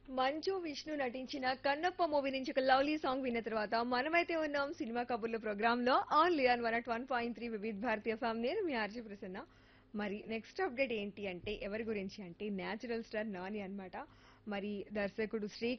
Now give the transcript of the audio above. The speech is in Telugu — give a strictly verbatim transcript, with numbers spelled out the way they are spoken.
మంచు విష్ణు నటించిన కన్నప్ప మూవీ నుంచి ఒక లవ్లీ సాంగ్ విన్న తర్వాత మనమైతే ఉన్నాం సినిమా కబుర్ల ప్రోగ్రామ్ లో only on one at one point three Vividh భారతీయ ఫ్యామ్. నేను మీ ఆర్జీ ప్రసన్న. మరి నెక్స్ట్ అప్డేట్ ఏంటి అంటే ఎవరి గురించి అంటే న్యాచురల్ స్టార్ నాని అన్నమాట. మరి దర్శకుడు శ్రీ